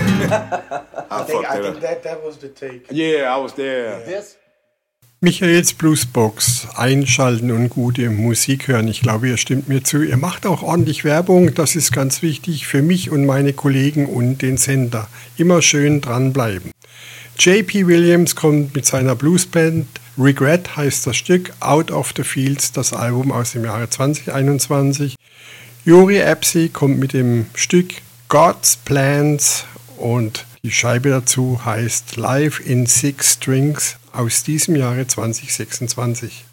I think that was the take. Yeah, I was there. This? Michaels Bluesbox, einschalten und gute Musik hören. Ich glaube, ihr stimmt mir zu. Ihr macht auch ordentlich Werbung. Das ist ganz wichtig für mich und meine Kollegen und den Sender. Immer schön dranbleiben. J.P. Williams kommt mit seiner Bluesband. Regret heißt das Stück. Out of the Fields, das Album aus dem Jahre 2021. Jori Epsi kommt mit dem Stück God's Plans und die Scheibe dazu heißt Live in Six Strings aus diesem Jahre 2026.